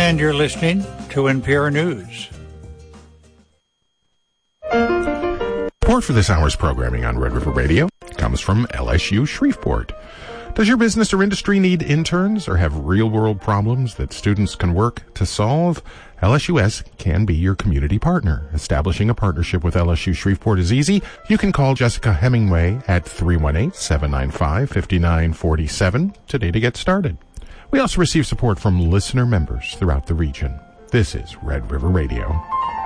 And you're listening to NPR News. Support for this hour's programming on Red River Radio comes from LSU Shreveport. Does your business or industry need interns or have real-world problems that students can work to solve? LSUS can be your community partner. Establishing a partnership with LSU Shreveport is easy. You can call Jessica Hemingway at 318-795-5947 today to get started. We also receive support from listener members throughout the region. This is Red River Radio.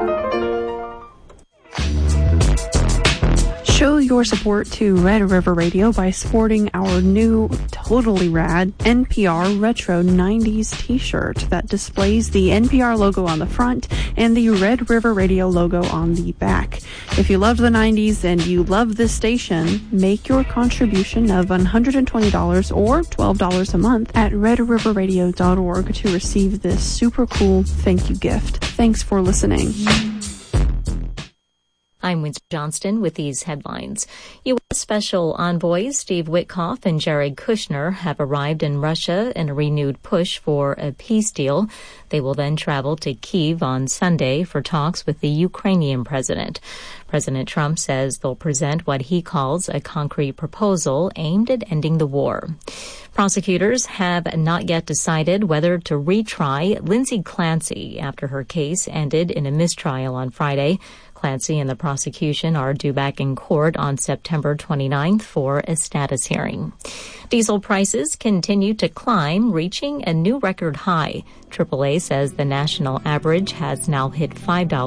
Show your support to Red River Radio by sporting our new, totally rad NPR Retro 90s t-shirt that displays the NPR logo on the front and the Red River Radio logo on the back. If you love the 90s and you love this station, make your contribution of $120 or $12 a month at redriverradio.org to receive this super cool thank you gift. Thanks for listening. I'm Winsor Johnston with these headlines. U.S. Special Envoys Steve Witkoff and Jared Kushner have arrived in Russia in a renewed push for a peace deal. They will then travel to Kyiv on Sunday for talks with the Ukrainian president. President Trump says they'll present what he calls a concrete proposal aimed at ending the war. Prosecutors have not yet decided whether to retry Lindsay Clancy after her case ended in a mistrial on Friday. Clancy and the prosecution are due back in court on September 29th for a status hearing. Diesel prices continue to climb, reaching a new record high. AAA says the national average has now hit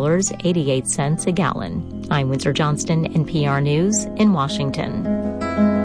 $5.88 a gallon. I'm Winsor Johnston, NPR News in Washington.